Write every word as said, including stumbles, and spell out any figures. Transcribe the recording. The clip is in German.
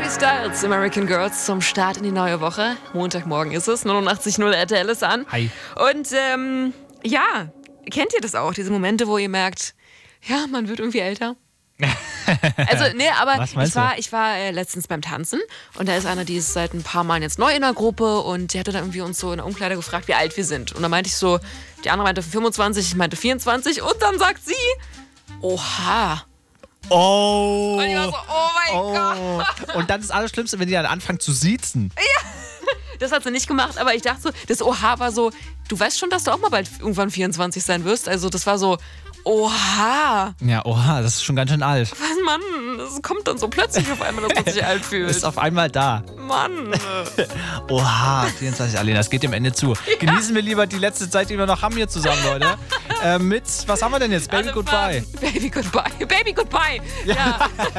Harry Styles, American Girls, zum Start in die neue Woche. Montagmorgen ist es, neunundachtzig Komma null R T L ist an. Hi. Und ähm, ja, kennt ihr das auch, diese Momente, wo ihr merkt, ja, man wird irgendwie älter? Also, nee, aber Was ich meinst war, du? ich war äh, letztens beim Tanzen und da ist einer, die ist seit ein paar Mal jetzt neu in der Gruppe und die hatte dann irgendwie uns so in der Umkleide gefragt, wie alt wir sind. Und dann meinte ich so, die andere meinte fünfundzwanzig, ich meinte vierundzwanzig und dann sagt sie, oha. Oh. Und ich war so, oh mein oh. Gott. Und dann das Allerschlimmste, wenn die dann anfangen zu siezen. Das hat sie nicht gemacht, aber ich dachte so, das Oha war so, du weißt schon, dass du auch mal bald irgendwann vierundzwanzig sein wirst. Also das war so, oha. Ja, oha, das ist schon ganz schön alt. Was, Mann, das kommt dann so plötzlich auf einmal, dass man sich alt fühlt. Ist auf einmal da. Mann. Oha, vierundzwanzig, Alena, das geht dem Ende zu. Ja. Genießen wir lieber die letzte Zeit, die wir noch haben hier zusammen, Leute. äh, mit, was haben wir denn jetzt? Baby Alle Goodbye. Baby Goodbye. Baby Goodbye. Ja. ja.